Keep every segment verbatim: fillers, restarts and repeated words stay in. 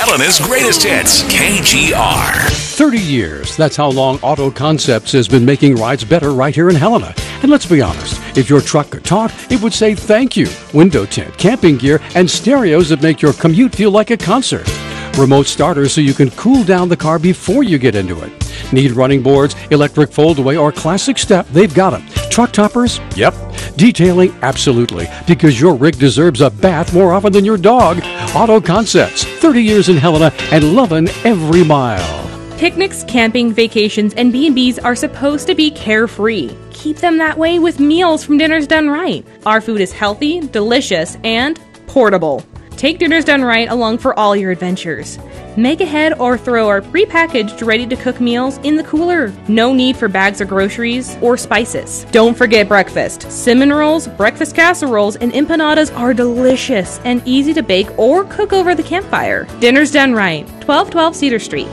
Helena's greatest hits, K G R. thirty years. That's how long Auto Concepts has been making rides better right here in Helena. And let's be honest, if your truck could talk, it would say thank you. Window tint, camping gear, and stereos that make your commute feel like a concert. Remote starters so you can cool down the car before you get into it. Need running boards, electric foldaway, or classic step? They've got them. Truck toppers? Yep. Detailing? Absolutely. Because your rig deserves a bath more often than your dog. Auto Concepts, thirty years in Helena and loving every mile. Picnics, camping, vacations, and B and B's are supposed to be carefree. Keep them that way with meals from Dinners Done Right. Our food is healthy, delicious, and portable. Take Dinners Done Right along for all your adventures. Make ahead or throw our pre-packaged, ready-to-cook meals in the cooler. No need for bags of groceries or spices. Don't forget breakfast. Cinnamon rolls, breakfast casseroles, and empanadas are delicious and easy to bake or cook over the campfire. Dinners Done Right, twelve twelve Cedar Street.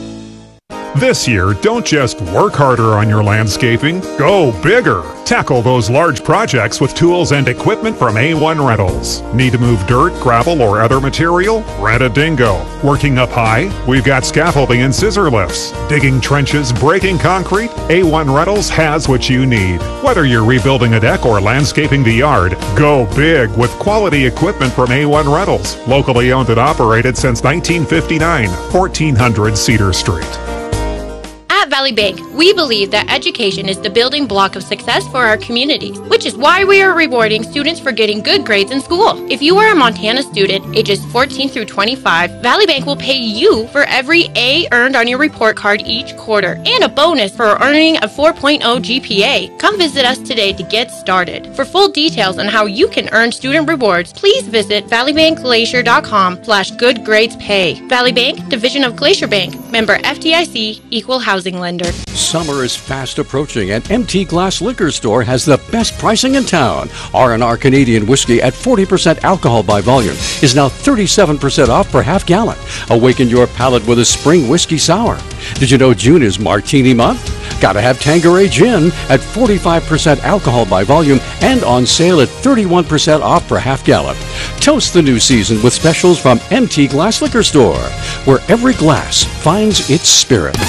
This year, don't just work harder on your landscaping, go bigger. Tackle those large projects with tools and equipment from A one Rentals. Need to move dirt, gravel, or other material? Rent a Dingo. Working up high? We've got scaffolding and scissor lifts. Digging trenches, breaking concrete? A one Rentals has what you need. Whether you're rebuilding a deck or landscaping the yard, go big with quality equipment from A one Rentals. Locally owned and operated since nineteen fifty-nine, fourteen hundred Cedar Street. At Valley Bank, we believe that education is the building block of success for our communities, which is why we are rewarding students for getting good grades in school. If you are a Montana student, ages fourteen through twenty-five, Valley Bank will pay you for every A earned on your report card each quarter, and a bonus for earning a four point oh G P A. Come visit us today to get started. For full details on how you can earn student rewards, please visit valleybankglacier.com slash good grades pay. Valley Bank, division of Glacier Bank, member F D I C, equal housing lender. Summer is fast approaching, and M T Glass Liquor Store has the best pricing in town. R and R Canadian whiskey at forty percent alcohol by volume is now thirty-seven percent off per half gallon. Awaken your palate with a spring whiskey sour. Did you know June is Martini month? Gotta have Tanqueray Gin at forty-five percent alcohol by volume and on sale at thirty-one percent off per half gallon. Toast the new season with specials from M T Glass Liquor Store, where every glass finds its spirit.